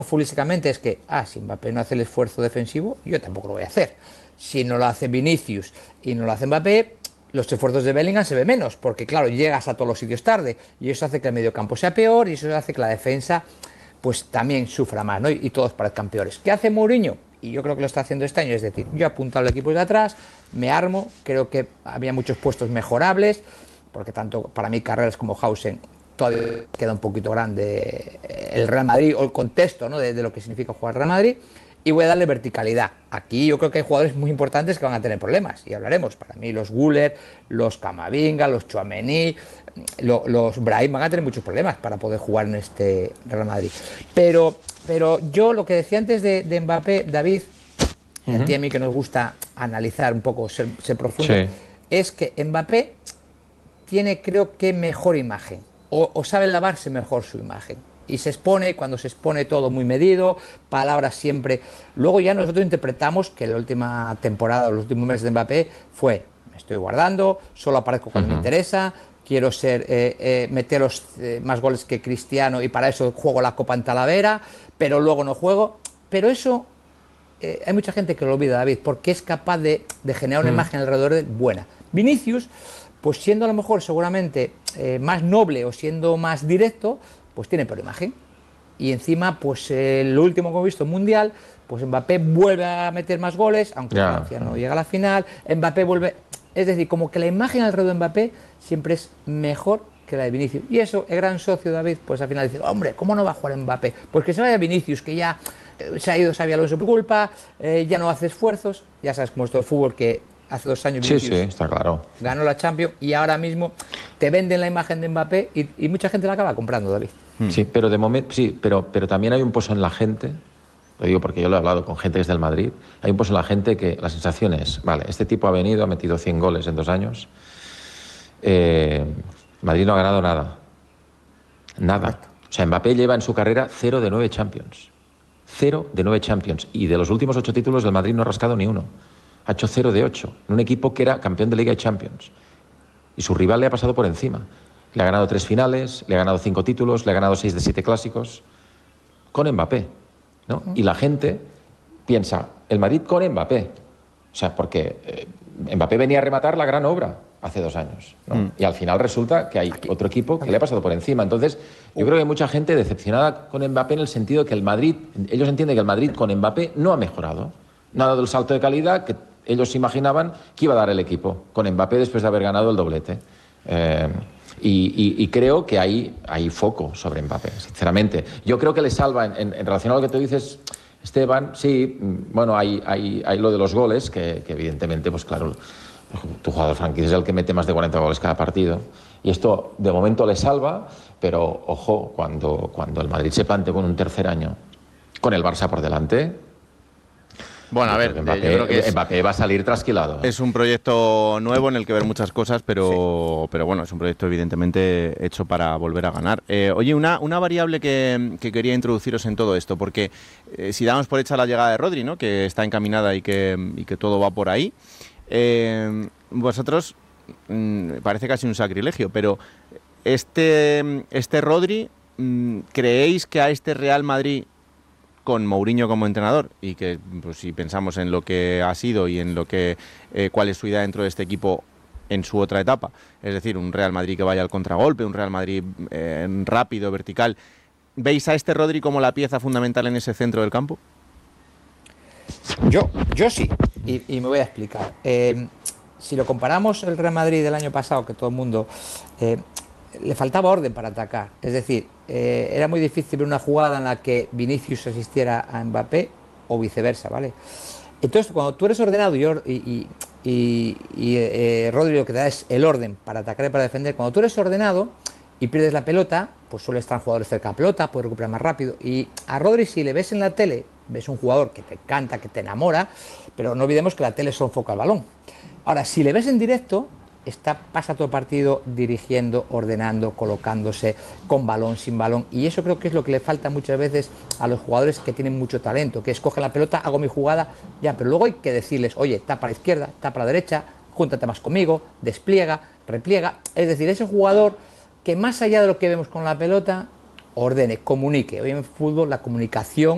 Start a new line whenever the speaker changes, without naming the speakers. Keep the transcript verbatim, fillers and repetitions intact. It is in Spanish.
futbolísticamente es que, ah, si Mbappé no hace el esfuerzo defensivo, yo tampoco lo voy a hacer. Si no lo hace Vinicius y no lo hace Mbappé, los esfuerzos de Bellingham se ve menos, porque claro, llegas a todos los sitios tarde y eso hace que el mediocampo sea peor y eso hace que la defensa pues también sufra más, ¿no? Y, y todos parezcan peores. ¿Qué hace Mourinho? Y yo creo que lo está haciendo este año, es decir, yo apunto al equipo de atrás, me armo, creo que había muchos puestos mejorables, porque tanto para mí Carreras como Hausen todavía queda un poquito grande el Real Madrid o el contexto, ¿no? de, de lo que significa jugar Real Madrid, y voy a darle verticalidad. Aquí yo creo que hay jugadores muy importantes que van a tener problemas, y hablaremos. Para mí los Güler, los Camavinga, los Tchouaméni, lo, los Brahim van a tener muchos problemas para poder jugar en este Real Madrid. Pero, pero yo lo que decía antes de, de Mbappé, David, uh-huh. a ti y a mí que nos gusta analizar un poco, ser, ser profundo, sí. es que Mbappé tiene, creo que, mejor imagen, o, o sabe lavarse mejor su imagen. Y se expone, cuando se expone todo muy medido, palabras siempre. Luego ya nosotros interpretamos que la última temporada, los últimos meses de Mbappé fue, me estoy guardando, solo aparezco cuando uh-huh. me interesa, quiero ser eh, eh, meter los, eh, más goles que Cristiano y para eso juego la Copa en Talavera, pero luego no juego. Pero eso, eh, hay mucha gente que lo olvida, David, porque es capaz de, de generar una uh-huh. imagen alrededor de buena. Vinicius, pues siendo a lo mejor seguramente eh, más noble o siendo más directo, pues tiene peor imagen. Y encima, pues eh, lo último que hemos visto en Mundial, pues Mbappé vuelve a meter más goles, aunque yeah. Francia no llega a la final, Mbappé vuelve... Es decir, como que la imagen alrededor de Mbappé siempre es mejor que la de Vinicius. Y eso, el gran socio David, pues al final dice, hombre, ¿cómo no va a jugar Mbappé? Pues que se vaya Vinicius, que ya eh, se ha ido Xabi Alonso por culpa, eh, ya no hace esfuerzos, ya sabes cómo es todo el fútbol, que hace dos años
sí, sí, está claro.
ganó la Champions y ahora mismo te venden la imagen de Mbappé y, y mucha gente la acaba comprando, David.
Sí, pero de momento, sí, pero, pero también hay un pozo en la gente, lo digo porque yo lo he hablado con gente desde el Madrid, hay un pozo en la gente que la sensación es, vale, este tipo ha venido, ha metido cien goles en dos años, eh, Madrid no ha ganado nada, nada. O sea, Mbappé lleva en su carrera cero de nueve Champions, cero de nueve Champions, y de los últimos ocho títulos del Madrid no ha rascado ni uno. Ha hecho cero de ocho, en un equipo que era campeón de Liga y Champions. Y su rival le ha pasado por encima. Le ha ganado tres finales, le ha ganado cinco títulos, le ha ganado seis de siete clásicos. Con Mbappé, ¿no? Y la gente piensa, el Madrid con Mbappé. O sea, porque eh, Mbappé venía a rematar la gran obra hace dos años, ¿no? Mm. Y al final resulta que hay otro equipo que le ha pasado por encima. Entonces, yo creo que hay mucha gente decepcionada con Mbappé en el sentido de que el Madrid, ellos entienden que el Madrid con Mbappé no ha mejorado. No ha dado el salto de calidad que ellos imaginaban que iba a dar el equipo con Mbappé después de haber ganado el doblete. Eh, y, y, y creo que hay, hay foco sobre Mbappé, sinceramente. Yo creo que le salva, en, en, en relación a lo que tú dices, Esteban, sí, bueno, hay, hay, hay lo de los goles, que, que evidentemente, pues claro, tu jugador franquicia es el que mete más de cuarenta goles cada partido. Y esto, de momento, le salva, pero, ojo, cuando, cuando el Madrid se plante con un tercer año, con el Barça por delante...
Bueno, a ver,
Mbappé,
yo creo que es,
Mbappé va a salir trasquilado.
Es un proyecto nuevo en el que ver muchas cosas, pero, sí. pero bueno, es un proyecto evidentemente hecho para volver a ganar. Eh, oye, una, una variable que, que quería introduciros en todo esto, porque eh, si damos por hecha la llegada de Rodri, ¿no? Que está encaminada y que, y que todo va por ahí, eh, vosotros, mmm, parece casi un sacrilegio, pero este, este Rodri, mmm, ¿creéis que a este Real Madrid, con Mourinho como entrenador, y que pues, si pensamos en lo que ha sido y en lo que eh, cuál es su idea dentro de este equipo en su otra etapa, es decir, un Real Madrid que vaya al contragolpe, un Real Madrid eh, rápido, vertical, ¿veis a este Rodri como la pieza fundamental en ese centro del campo?
Yo, yo sí, y, y me voy a explicar. Eh, si lo comparamos el Real Madrid del año pasado, que todo el mundo... Eh, le faltaba orden para atacar, es decir, eh, era muy difícil ver una jugada en la que Vinicius asistiera a Mbappé o viceversa, ¿vale? Entonces, cuando tú eres ordenado y, y, y, y eh, Rodri lo que te da es el orden para atacar y para defender, cuando tú eres ordenado y pierdes la pelota, pues suele estar jugadores cerca de la pelota, puedes recuperar más rápido, y a Rodri, si le ves en la tele, ves un jugador que te encanta, que te enamora, pero no olvidemos que la tele solo enfoca el balón. Ahora, si le ves en directo, Está, pasa todo el partido dirigiendo, ordenando, colocándose, con balón, sin balón, y eso creo que es lo que le falta muchas veces a los jugadores que tienen mucho talento, que es coge la pelota, hago mi jugada, ya, pero luego hay que decirles, oye, tapa a la izquierda, tapa a la derecha, júntate más conmigo, despliega, repliega, es decir, ese jugador que más allá de lo que vemos con la pelota, ordene, comunique. Hoy en el fútbol la comunicación